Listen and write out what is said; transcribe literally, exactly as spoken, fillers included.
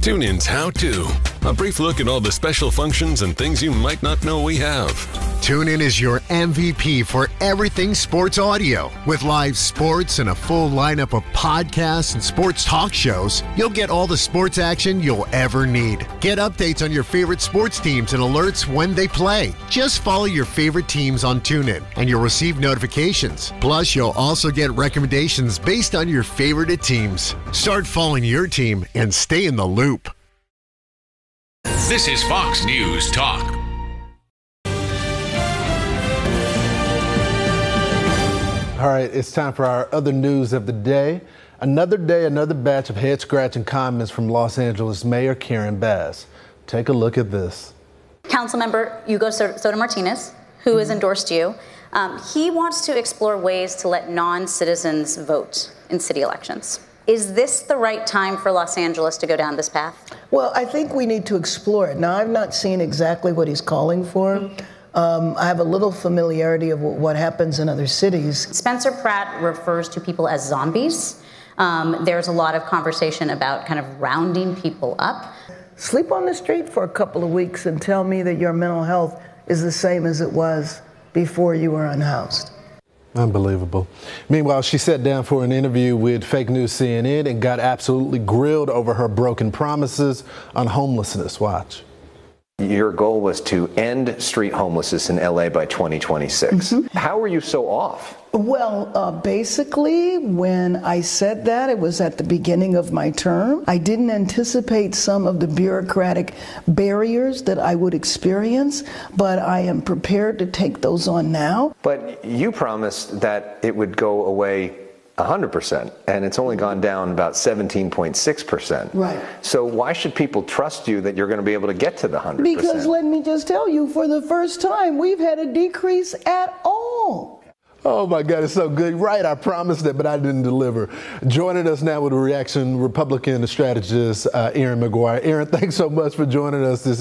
TuneIn's How To. A brief look at all the special functions and things you might not know we have. TuneIn is your M V P for everything sports audio. With live sports and a full lineup of podcasts and sports talk shows, you'll get all the sports action you'll ever need. Get updates on your favorite sports teams and alerts when they play. Just follow your favorite teams on TuneIn, and you'll receive notifications. Plus, you'll also get recommendations based on your favorite teams. Start following your team and stay in the loop. This is Fox News Talk. All right, it's time for our other news of the day. Another day, another batch of head-scratching comments from Los Angeles Mayor Karen Bass. Take a look at this. Councilmember Hugo Soto Martinez, who has endorsed you, um, he wants to explore ways to let non-citizens vote in city elections. Is this the right time for Los Angeles to go down this path? Well, I think we need to explore it. Now, I've not seen exactly what he's calling for. Um, I have a little familiarity of what happens in other cities. Spencer Pratt refers to people as zombies. Um, there's a lot of conversation about kind of rounding people up. Sleep on the street for a couple of weeks and tell me that your mental health is the same as it was before you were unhoused. Unbelievable. Meanwhile, she sat down for an interview with Fake News C N N and got absolutely grilled over her broken promises on homelessness. Watch. Your goal was to end street homelessness in L A by twenty twenty-six. Mm-hmm. How were you so off? Well, uh, basically, when I said that, it was at the beginning of my term. I didn't anticipate some of the bureaucratic barriers that I would experience, but I am prepared to take those on now. But you promised that it would go away one hundred percent, and it's only gone down about seventeen point six percent. Right. So why should people trust you that you're going to be able to get to the one hundred percent? Because let me just tell you, for the first time, we've had a decrease at all. Oh my God, it's so good. Right, I promised it, but I didn't deliver. Joining us now with a reaction, Republican strategist uh, Erin McGuire. Erin, thanks so much for joining us this